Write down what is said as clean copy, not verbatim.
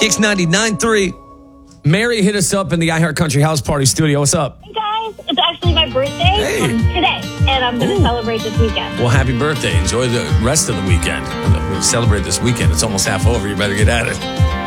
Kicks 99.3. Mary hit us up in the iHeartCountry House Party studio. What's up? Hey guys, it's actually my birthday today, and I'm going to celebrate this weekend. Well, happy birthday. Enjoy the rest of the weekend. We'll celebrate this weekend. It's almost half over. You better get at it.